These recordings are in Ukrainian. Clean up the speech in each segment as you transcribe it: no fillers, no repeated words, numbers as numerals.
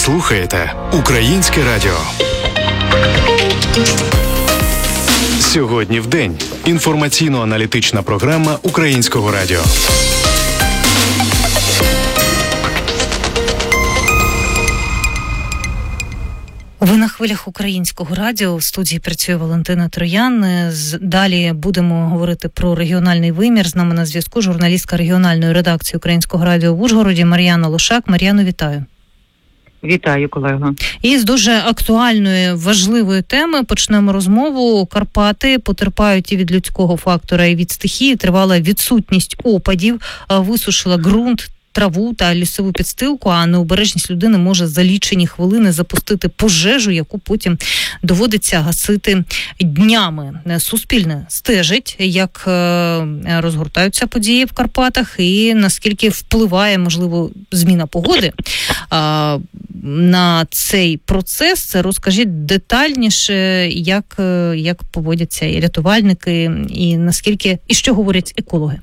слухаєте Українське радіо. Сьогодні в день. Інформаційно-аналітична програма Українського радіо. Ви на хвилях Українського радіо. В студії працює Валентина Троян. Далі будемо говорити про регіональний вимір. З нами на зв'язку журналістка регіональної редакції Українського радіо в Ужгороді Мар'яна Лошак. Мар'яно, вітаю. Вітаю, колего. І з дуже актуальної, важливої теми почнемо розмову. Карпати потерпають і від людського фактора, і від стихії. Тривала відсутність опадів, висушила ґрунт, траву та лісову підстилку, а необережність людини може за лічені хвилини запустити пожежу, яку потім доводиться гасити днями. Суспільне стежить, як розгортаються події в Карпатах і наскільки впливає, можливо, зміна погоди на цей процес. Розкажіть детальніше, як поводяться і рятувальники, і наскільки, і що говорять екологи.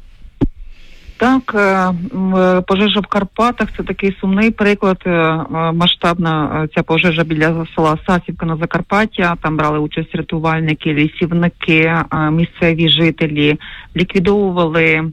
Так, пожежа в Карпатах – це такий сумний приклад. Масштабна ця пожежа біля села Сасівка на Закарпаття. Там брали участь рятувальники, лісівники, місцеві жителі. Ліквідовували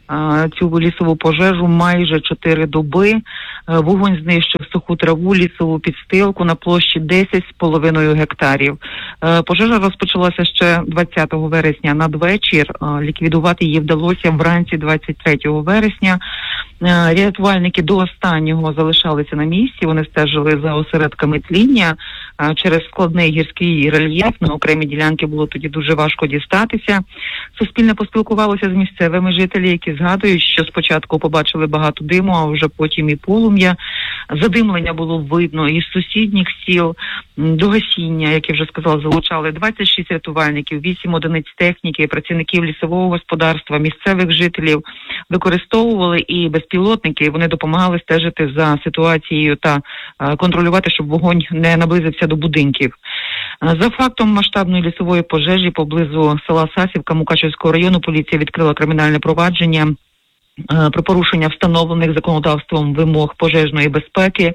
цю лісову пожежу майже 4 доби. Вогонь знищив суху траву, лісову підстилку на площі 10,5 гектарів. Пожежа розпочалася ще 20 вересня надвечір. Ліквідувати її вдалося вранці 23 вересня. Рятувальники до останнього залишалися на місці, вони стежили за осередками тління. Через складний гірський рельєф на окремі ділянки було тоді дуже важко дістатися. Суспільне поспілкувалося з місцевими жителями, які згадують, що спочатку побачили багато диму, а вже потім і полум'я. Задимлення було видно із сусідніх сіл. До гасіння, як я вже сказала, залучали 26 рятувальників, 8 одиниць техніки, працівників лісового господарства, місцевих жителів. Використовували і безпілотники, вони допомагали стежити за ситуацією та контролювати, щоб вогонь не наблизився до будинків. За фактом масштабної лісової пожежі поблизу села Сасівка Мукачівського району поліція відкрила кримінальне провадження про порушення встановлених законодавством вимог пожежної безпеки.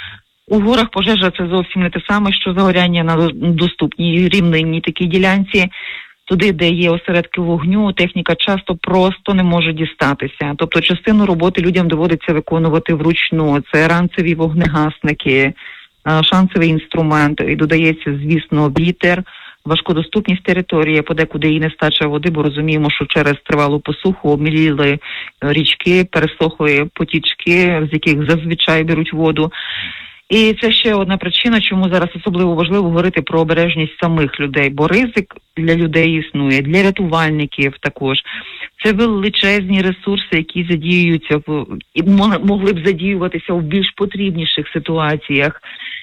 У горах пожежа – це зовсім не те саме, що загоряння на доступній рівнинній такій ділянці. Туди, де є осередки вогню, техніка часто просто не може дістатися. Тобто частину роботи людям доводиться виконувати вручну. Це ранцеві вогнегасники, шансовий інструмент. І додається, звісно, вітер, важкодоступність території, подекуди і нестача води, бо розуміємо, що через тривалу посуху обміліли річки, пересохли потічки, з яких зазвичай беруть воду. І це ще одна причина, чому зараз особливо важливо говорити про обережність самих людей, бо ризик для людей існує, для рятувальників також. Це величезні ресурси, які задіюються і могли б задіюватися в більш потрібніших ситуаціях.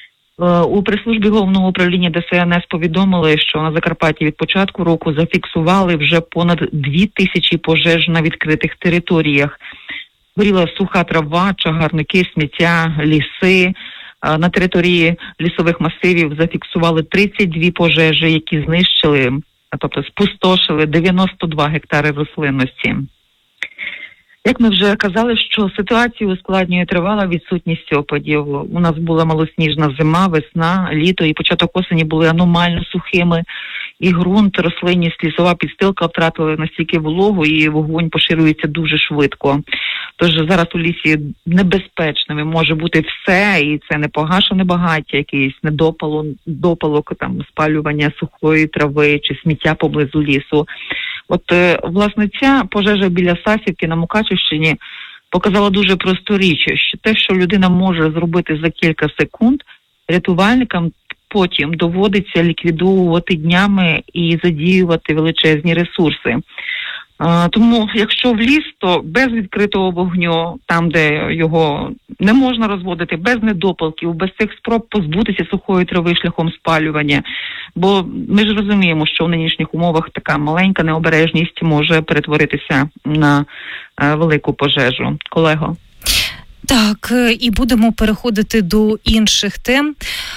У прес-службі Головного управління ДСНС повідомили, що на Закарпатті від початку року зафіксували вже понад 2000 пожеж на відкритих територіях. Горіла суха трава, чагарники, сміття, ліси. На території лісових масивів зафіксували 32 пожежі, які знищили, тобто спустошили 92 гектари рослинності. Як ми вже казали, що ситуацію ускладнює тривала відсутність опадів. У нас була малосніжна зима, весна, літо і початок осені були аномально сухими. І ґрунт, рослинність, лісова підстилка втратили настільки вологу, і вогонь поширюється дуже швидко. Тож зараз у лісі небезпечними може бути все, і це не погашене багаття, якийсь недопалок, там, спалювання сухої трави чи сміття поблизу лісу. От, власне, ця пожежа біля Сасівки на Мукачівщині показала дуже просту річ, що те, що людина може зробити за кілька секунд, рятувальникам потім доводиться ліквідовувати днями і задіювати величезні ресурси. Тому, якщо в ліс, то без відкритого вогню, там, де його не можна розводити, без недопалків, без цих спроб позбутися сухої трави шляхом спалювання. Бо ми ж розуміємо, що в нинішніх умовах така маленька необережність може перетворитися на велику пожежу. Колего? Так, і будемо переходити до інших тем.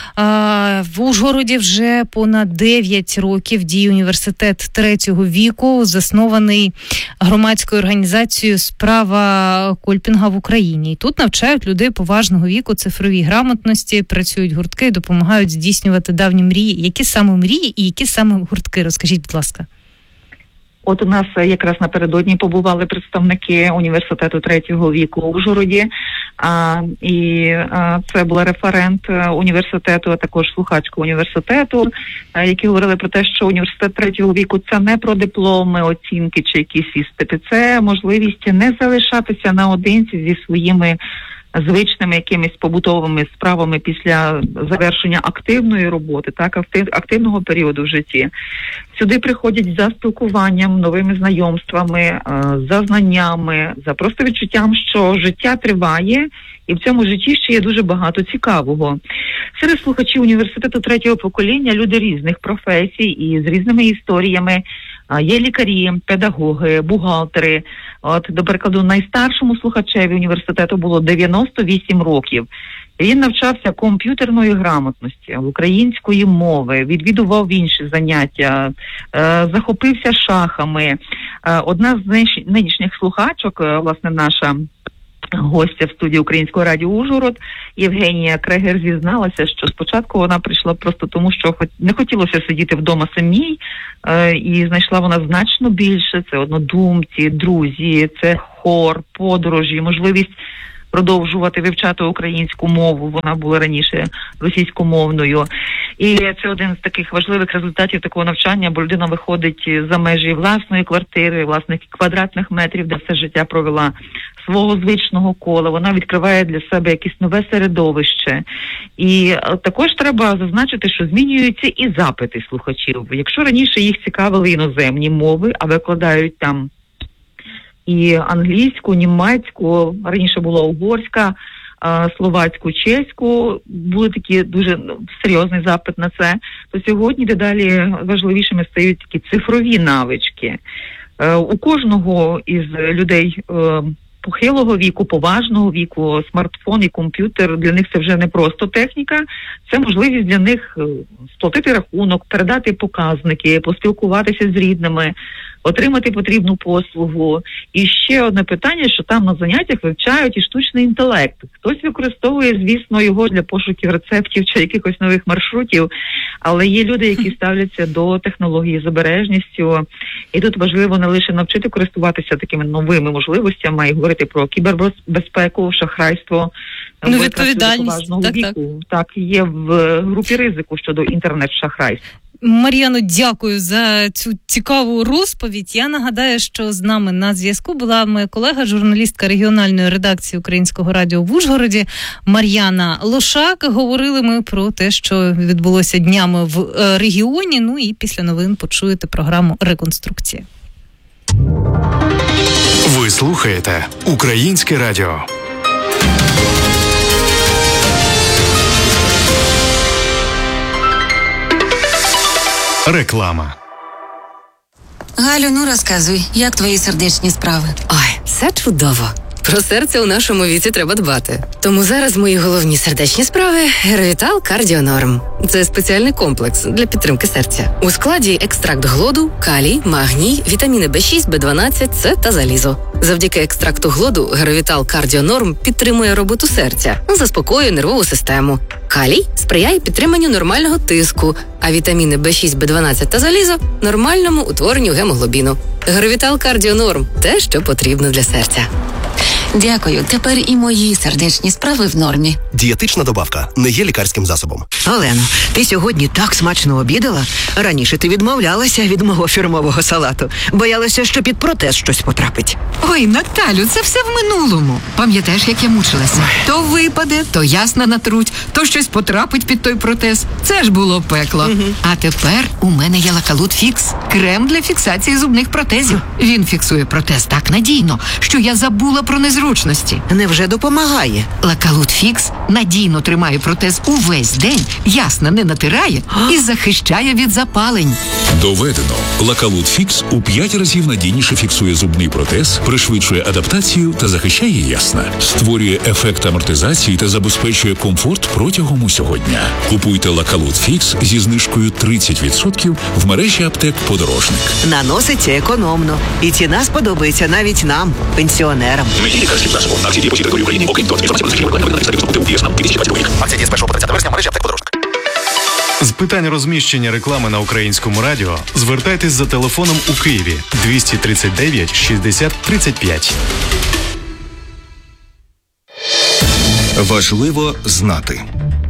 В Ужгороді вже понад 9 років діє університет третього віку, заснований громадською організацією «Справа Кольпінга» в Україні. І тут навчають людей поважного віку цифровій грамотності, працюють гуртки і допомагають здійснювати давні мрії. Які саме мрії і які саме гуртки? Розкажіть, будь ласка. От у нас якраз напередодні побували представники університету третього віку у Ужгороді, і це була референт університету, а також слухачка університету, які говорили про те, що університет третього віку – це не про дипломи, оцінки чи якісь іспити, це можливість не залишатися наодинці зі своїми звичними якимись побутовими справами після завершення активної роботи, так, активного періоду в житті. Сюди приходять за спілкуванням, новими знайомствами, за знаннями, за просто відчуттям, що життя триває, і в цьому житті ще є дуже багато цікавого. Серед слухачів університету третього покоління люди різних професій і з різними історіями. Є лікарі, педагоги, бухгалтери. От, до прикладу, найстаршому слухачеві університету було 98 років. Він навчався комп'ютерної грамотності, української мови, відвідував інші заняття, захопився шахами. Одна з нинішніх слухачок, власне, наша гостя в студії Українського радіо Ужгород, Євгенія Крегер, зізналася, що спочатку вона прийшла просто тому, що не хотілося сидіти вдома самій, і знайшла вона значно більше. Це однодумці, друзі, це хор, подорожі, можливість продовжувати вивчати українську мову. Вона була раніше російськомовною. І це один з таких важливих результатів такого навчання, бо людина виходить за межі власної квартири, власних квадратних метрів, де все життя провела, свого звичного кола. Вона відкриває для себе якесь нове середовище. І також треба зазначити, що змінюються і запити слухачів. Якщо раніше їх цікавили іноземні мови, а викладають там і англійську, німецьку, раніше була угорська, словацьку, чеську, були такі дуже серйозний запит на це, то сьогодні дедалі важливішими стають такі цифрові навички. У кожного із людей похилого віку, поважного віку, смартфон і комп'ютер, для них це вже не просто техніка, це можливість для них сплатити рахунок, передати показники, поспілкуватися з рідними, отримати потрібну послугу. І ще одне питання, що там на заняттях вивчають і штучний інтелект. Хтось використовує, звісно, його для пошуків рецептів чи якихось нових маршрутів, але є люди, які ставляться до технології з обережністю. І тут важливо не лише навчити користуватися такими новими можливостями, а й говорити про кібербезпеку, шахрайство, відповідальність. Так, є в групі ризику щодо інтернет-шахрайств. Мар'яно, дякую за цю цікаву розповідь. Я нагадаю, що з нами на зв'язку була моя колега, журналістка регіональної редакції Українського радіо в Ужгороді Мар'яна Лошак. Говорили ми про те, що відбулося днями в регіоні. Ну і після новин почуєте програму «Реконструкція». Ви слухаєте Українське радіо. Реклама. Галю, ну розказуй, як твої сердечні справи? Ой, все чудово. Про серце у нашому віці треба дбати. Тому зараз мої головні сердечні справи – Геровітал Кардіонорм. Це спеціальний комплекс для підтримки серця. У складі екстракт глоду, калій, магній, вітаміни B6, B12, С та залізо. Завдяки екстракту глоду Геровітал Кардіонорм підтримує роботу серця, заспокоює нервову систему. Калій сприяє підтриманню нормального тиску, а вітаміни B6, B12 та залізо – нормальному утворенню гемоглобіну. Геровітал Кардіонорм – те, що потрібно для серця. Дякую, тепер і мої сердечні справи в нормі. Дієтична добавка не є лікарським засобом. Олено, ти сьогодні так смачно обідала. Раніше ти відмовлялася від мого фірмового салату. Боялася, що під протез щось потрапить. Ой, Наталю, це все в минулому. Пам'ятаєш, як я мучилася? То випаде, то ясна натруть, то щось потрапить під той протез. Це ж було пекло. А тепер у мене є Лакалут Фікс. Крем для фіксації зубних протезів. Він фіксує протез так надійно, що я забула про незручності. Невже допомагає? Лакалут Фікс надійно тримає протез увесь день, ясно не натирає і захищає від запалень. Доведено. Лакалут Фікс у 5 разів надійніше фіксує зубний протез, пришвидшує адаптацію та захищає ясна. Створює ефект амортизації та забезпечує комфорт протягом усього дня. Купуйте Лакалут Фікс зі знижкою 30% в мережі аптек «Подорожник». Наноситься економно. І ціна сподобається навіть нам, пенсіонерам. Акція діє з 1 по 30 вересня в мережі аптек «Подорожник». З питань розміщення реклами на Українському радіо звертайтесь за телефоном у Києві 239 60 35. Важливо знати.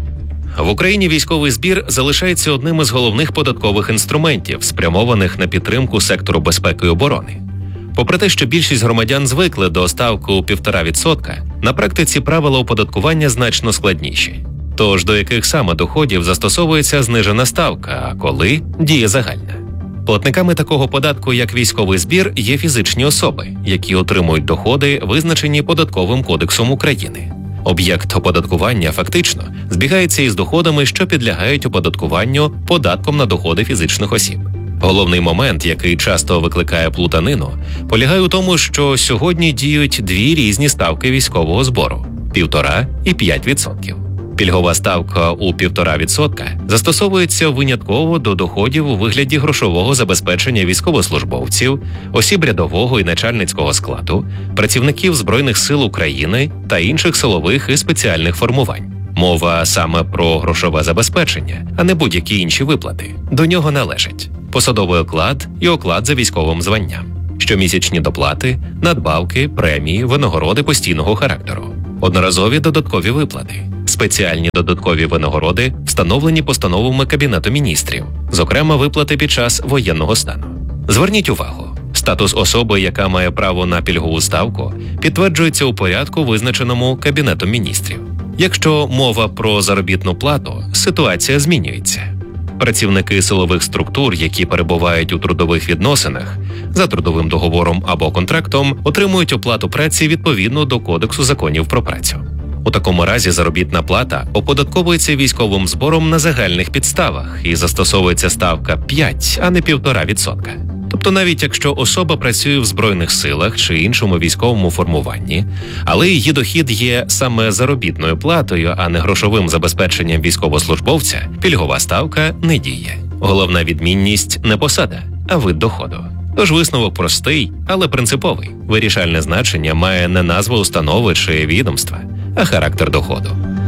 В Україні військовий збір залишається одним із головних податкових інструментів, спрямованих на підтримку сектору безпеки і оборони. Попри те, що більшість громадян звикли до ставки у 1,5%, на практиці правила оподаткування значно складніші. Тож до яких саме доходів застосовується знижена ставка, а коли діє загальна? Платниками такого податку, як військовий збір, є фізичні особи, які отримують доходи, визначені Податковим кодексом України. Об'єкт оподаткування фактично збігається із доходами, що підлягають оподаткуванню податком на доходи фізичних осіб. Головний момент, який часто викликає плутанину, полягає у тому, що сьогодні діють дві різні ставки військового збору – 1,5% і 5%. Пільгова ставка у 1,5% застосовується винятково до доходів у вигляді грошового забезпечення військовослужбовців, осіб рядового і начальницького складу, працівників Збройних сил України та інших силових і спеціальних формувань. Мова саме про грошове забезпечення, а не будь-які інші виплати. До нього належать посадовий оклад і оклад за військовим званням, щомісячні доплати, надбавки, премії, винагороди постійного характеру, одноразові додаткові виплати, спеціальні додаткові винагороди, встановлені постановами Кабінету міністрів, зокрема виплати під час воєнного стану. Зверніть увагу, статус особи, яка має право на пільгову ставку, підтверджується у порядку, визначеному Кабінетом міністрів. Якщо мова про заробітну плату, ситуація змінюється. Працівники силових структур, які перебувають у трудових відносинах, за трудовим договором або контрактом, отримують оплату праці відповідно до Кодексу законів про працю. У такому разі заробітна плата оподатковується військовим збором на загальних підставах і застосовується ставка 5, а не 1,5%. Тобто навіть якщо особа працює в Збройних силах чи іншому військовому формуванні, але її дохід є саме заробітною платою, а не грошовим забезпеченням військовослужбовця, пільгова ставка не діє. Головна відмінність – не посада, а вид доходу. Тож висновок простий, але принциповий. Вирішальне значення має не назва установи чи відомства, а характер доходу.